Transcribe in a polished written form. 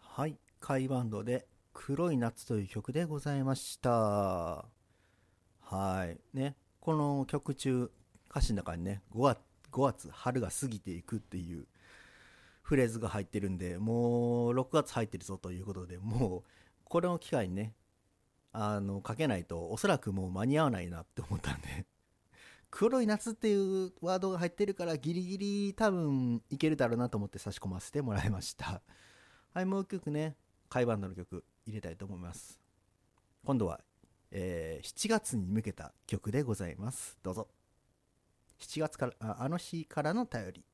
はい、カイバンドで黒い夏という曲でございました。はい、ね、この曲中、歌詞の中にね、5月春が過ぎていくっていうフレーズが入ってるんで、もう6月入ってるぞということで、もうこれの機会にね、かけないとおそらくもう間に合わないなって思ったんで、黒い夏っていうワードが入ってるからギリギリ多分いけるだろうなと思って差し込ませてもらいました。はい、もう一曲ね、カイバンドの曲入れたいと思います。今度は、7月に向けた曲でございます。どうぞ。7月から、あの日からの便り。